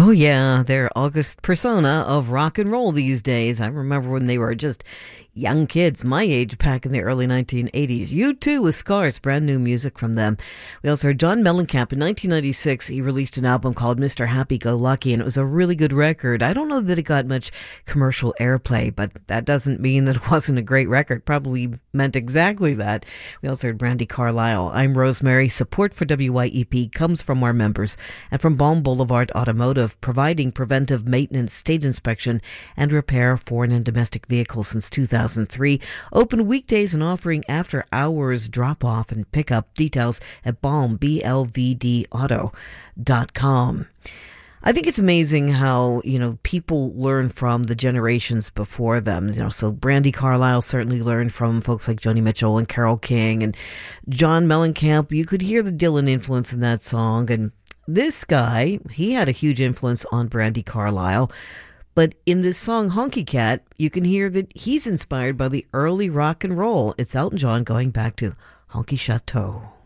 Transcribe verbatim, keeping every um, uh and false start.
Oh, yeah, they're August persona of rock and roll these days. I remember when they were just young kids, my age, back in the early nineteen eighties. U two with Scars, brand new music from them. We also heard John Mellencamp. In nineteen ninety-six, he released an album called Mister Happy-Go-Lucky, and it was a really good record. I don't know that it got much commercial airplay, but that doesn't mean that it wasn't a great record. Probably meant exactly that. We also heard Brandi Carlile. I'm Rosemary. Support for W Y E P comes from our members and from Balm Boulevard Automotive, providing preventive maintenance, state inspection, and repair foreign and domestic vehicles since two thousand three. Open weekdays and offering after-hours drop-off and pickup. Details at balm, B L V D auto dot com. I think it's amazing how, you know, people learn from the generations before them. You know, so Brandi Carlile certainly learned from folks like Joni Mitchell and Carole King, and John Mellencamp. You could hear the Dylan influence in that song, and this guy, he had a huge influence on Brandi Carlile. But in this song, Honky Cat, you can hear that he's inspired by the early rock and roll. It's Elton John going back to Honky Chateau.